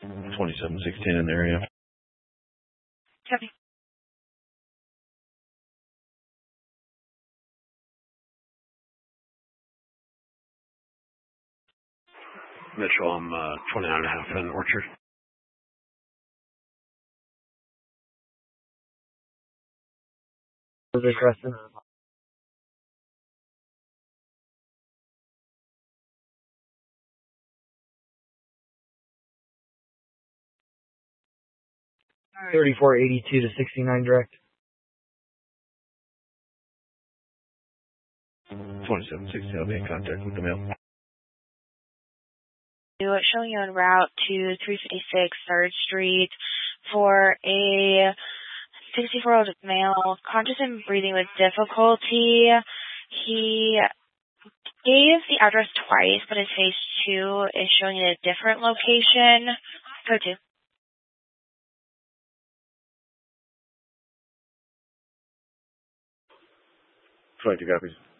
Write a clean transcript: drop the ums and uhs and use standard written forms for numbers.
2716 in the area. Copy. Mitchell, I'm 29.5 in Orchard. Crescent. Alright. 3482 to 69 direct. 2760, I'll be in contact with the mail. Showing you en route to 356 3rd Street for a 64-year-old male, conscious and breathing with difficulty. He gave the address twice, but his phase 2 is showing in a different location. Code 2. 22 copies.